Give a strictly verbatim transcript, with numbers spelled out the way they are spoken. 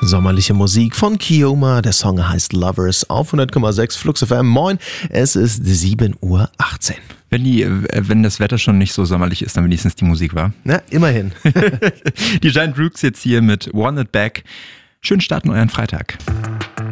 sommerliche Musik von Kioma. Der Song heißt Lovers auf hundert Komma sechs Flux F M. Moin, es ist sieben Uhr achtzehn. Wenn, die, wenn das Wetter schon nicht so sommerlich ist, dann wenigstens die Musik war. Na, immerhin. Die Giant Rooks jetzt hier mit Want It Back. Schönen Start in euren Freitag.